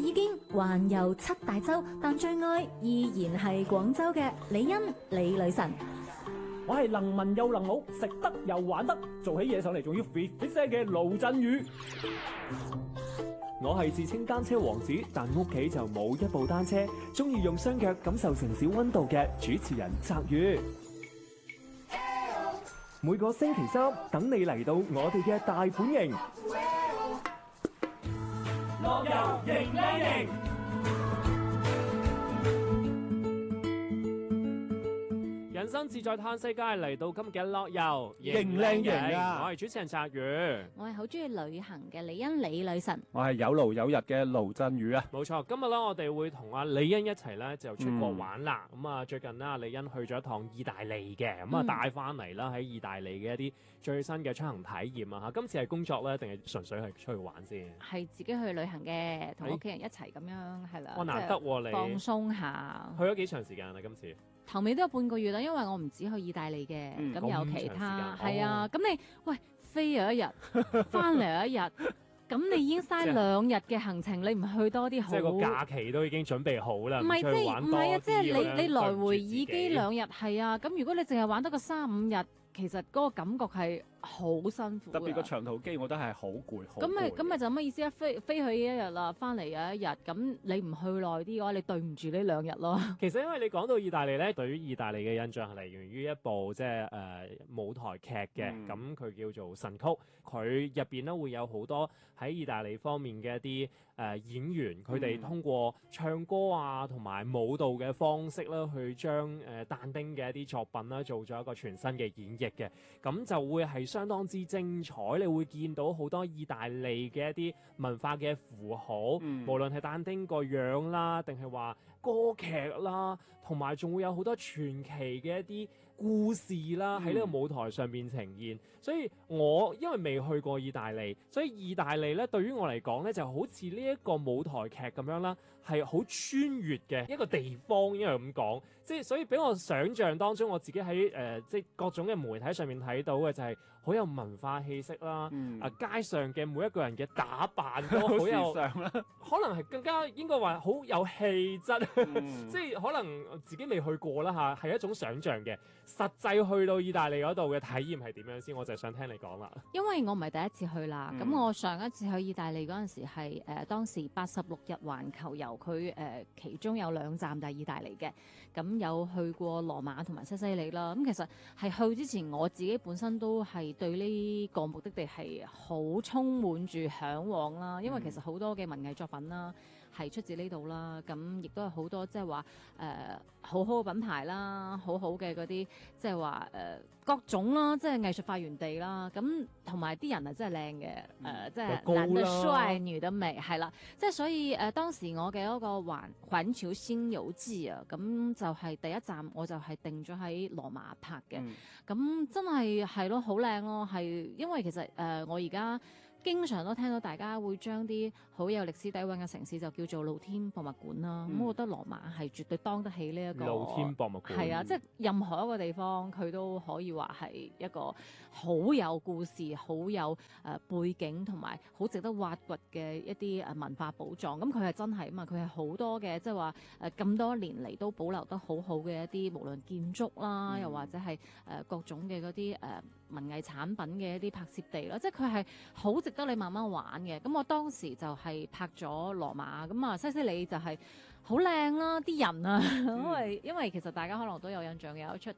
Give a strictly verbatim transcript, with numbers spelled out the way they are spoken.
已經環遊七大洲，但最愛依然係廣州嘅李欣李女神。 我係能文又能武，食得又玩得，做起嘢上嚟仲要 fit fit 聲嘅盧振宇。 我係自稱單車王子，但屋企就冇一部單車，中意用雙腳感受城市溫度嘅主持人澤宇。每個星期三等你嚟到我哋嘅大本營， 樂遊型靚型。 人生自在嘆世界，嚟到今日嘅樂遊型靚型啊！ 我係主持人澤宇， 我係好中意旅行嘅李欣李女神。 我係有勞有日嘅盧振宇啊！ 冇錯，今日咧我哋會同阿李欣一齊咧就出國玩啦。咁啊、嗯，最近咧李欣去咗一趟意大利嘅，咁啊帶翻嚟啦喺意大利嘅一啲最新嘅出行體驗啊！吓，今次係工作咧定係純粹係出去玩先？ 係自己去旅行嘅，同屋企人一齊咁樣係啦。 哇，難得喎你放鬆下。 去咗幾長時間啊？今次？ 頭尾都有半個月啦，因為我唔止去意大利嘅，咁、嗯、有其他係啊。咁、哦、你喂飛咗一日，翻嚟一日，咁你已經嘥兩日嘅行程，你唔去多啲好？ 即係個假期都已經準備好啦， 唔係即係唔係啊？即係你你來回耳機兩日係啊。咁如果你淨係玩得個三五日，其實嗰個感覺係好辛苦， 特別個長途機，我覺得係好攰，好攰。 咁咪咁咪就乜意思啊？飛飛去一日啦，翻嚟有一日，咁你唔去耐啲嘅話，你對唔住呢兩日咯。 其實因為你講到意大利咧，對於意大利嘅印象係嚟源於一部即係誒舞台劇嘅，咁佢、嗯、叫做《神曲》，佢入邊咧會有好多喺意大利方面嘅一啲誒、呃、演員，佢哋通過唱歌啊同埋舞蹈嘅方式啦，去將誒、呃、但丁嘅一啲作品啦做咗一個全新嘅演繹嘅，咁就會係相當之精彩。你會見到好多意大利嘅一啲文化嘅符號，嗯、無論係但丁個樣啦，定係話歌劇啦，同埋仲會有好多傳奇嘅一啲故事啦，喺呢個舞台上面呈現。嗯、所以我因為未去過意大利，所以意大利咧對於我嚟講咧就好似呢一個舞台劇咁樣啦，係好穿越嘅一個地方，因為咁講，即係所以俾我想象當中，我自己喺誒、呃、即係各種嘅媒體上面睇到嘅就係好有文化氣息啦，嗯、啊街上嘅每一個人嘅打扮都好有，可能係更加應該話好有氣質，嗯、即係可能自己未去過啦吓，係一種想象嘅。實際去到意大利嗰度嘅體驗係點樣先？我就想聽你講啦。因為我唔係第一次去啦，咁、嗯、我上一次去意大利嗰陣時係誒、呃、當時八十六日環球遊，佢誒、呃、其中有兩站就係意大利嘅，咁有去過羅馬同埋西西里啦。咁其實係去之前我自己本身都係對呢個目的地係好充滿住嚮往啦，因為其實好多嘅文藝作品啦係出自呢度啦，咁亦都係好多即係話誒好好嘅品牌啦，好好嘅嗰啲。即係話誒各種啦，即係藝術發源地啦，咁同埋啲人啊真係靚嘅，誒、呃、即係男的帥女的美，係啦，即係所以誒、呃、當時我嘅嗰個環環球新遊記啊，咁就係第一站我就係定咗喺羅馬拍嘅，咁、嗯、真係係咯好靚咯，係因為其實誒、呃、我而家。經常都聽到大家會將啲好有歷史底蘊嘅城市就叫做露天博物館啦，咁、嗯、我覺得羅馬係絕對當得起呢一個露天博物館，係啊，即係任何一個地方佢都可以話係一個好有故事、好有誒、呃、背景同埋好值得挖掘嘅一啲誒文化寶藏。咁佢係真係啊嘛，佢係好多嘅即係話誒咁多年嚟都保留得好好嘅一啲無論建築啦，嗯、又或者係誒、呃、各種嘅嗰啲誒文藝產品嘅一啲拍攝地啦，即係佢係好值得你慢慢玩嘅。咁我當時就係拍咗羅馬，咁啊西西里就係好靚啦，啲人啊，因為因為其實大家可能都有印象嘅有一出